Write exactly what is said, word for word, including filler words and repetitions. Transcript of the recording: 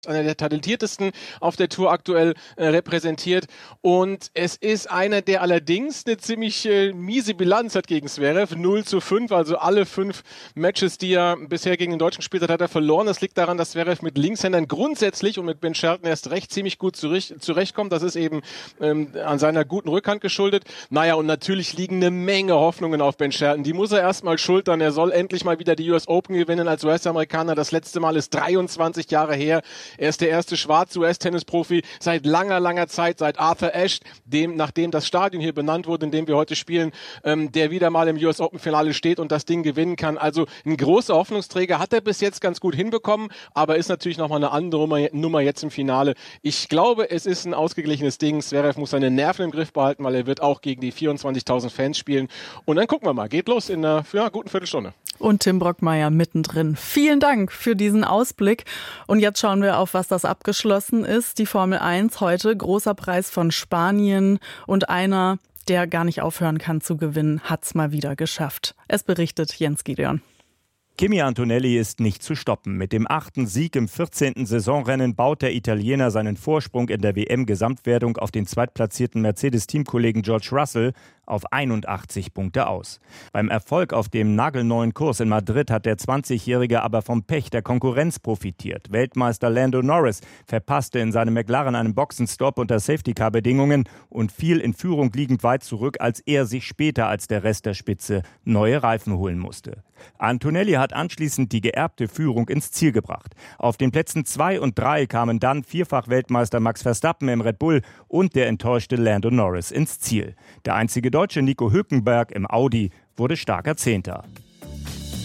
einer der talentiertesten auf der Tour aktuell äh, repräsentiert. Und es ist einer, der allerdings eine ziemlich äh, miese Bilanz hat gegen Zverev. null zu fünf, also alle fünf Matches, die er bisher gegen den Deutschen gespielt hat, hat er verloren. Das liegt daran, dass Zverev mit Linkshändern grundsätzlich und mit Ben Shelton erst recht ziemlich gut zurecht, zurechtkommt. Das ist eben ähm, an seiner guten Rückhand geschuldet. Naja, und natürlich liegen eine Menge Hoffnungen auf Ben Shelton. Die muss er erstmal schultern. Er soll endlich mal wieder die U S Open gewinnen als U S-Amerikaner. Das letzte Mal ist dreiundzwanzig Jahre her. Er ist der erste schwarze U S-Tennisprofi seit langer, langer Zeit, seit Arthur Ashe, dem, nachdem das Stadion hier benannt wurde, in dem wir heute spielen, ähm, der wieder mal im U S Open-Finale steht und das Ding gewinnen kann. Also ein großer Hoffnungsträger, hat er bis jetzt ganz gut hinbekommen, aber ist natürlich nochmal eine andere Nummer, Nummer jetzt im Finale. Ich glaube, es ist ein ausgeglichenes Ding. Zverev muss seine Nerven im Griff behalten, weil er wird auch gegen die vierundzwanzigtausend Fans spielen. Und dann gucken wir mal. Geht los in einer ja, guten Viertelstunde. Und Tim Brockmeier mittendrin. Vielen Dank für diesen Ausblick. Und jetzt schauen wir auf, was das abgeschlossen ist. Die Formel eins heute, großer Preis von Spanien und einer, der gar nicht aufhören kann zu gewinnen, hat's mal wieder geschafft. Es berichtet Jens Gideon. Kimi Antonelli ist nicht zu stoppen. Mit dem achten Sieg im vierzehnten Saisonrennen baut der Italiener seinen Vorsprung in der W M-Gesamtwertung auf den zweitplatzierten Mercedes-Teamkollegen George Russell auf einundachtzig Punkte aus. Beim Erfolg auf dem nagelneuen Kurs in Madrid hat der zwanzigjährige aber vom Pech der Konkurrenz profitiert. Weltmeister Lando Norris verpasste in seinem McLaren einen Boxenstopp unter Safety-Car-Bedingungen und fiel in Führung liegend weit zurück, als er sich später als der Rest der Spitze neue Reifen holen musste. Antonelli hat anschließend die geerbte Führung ins Ziel gebracht. Auf den Plätzen zwei und drei kamen dann Vierfach-Weltmeister Max Verstappen im Red Bull und der enttäuschte Lando Norris ins Ziel. Der einzige Deutsche Nico Hülkenberg im Audi wurde starker Zehnter.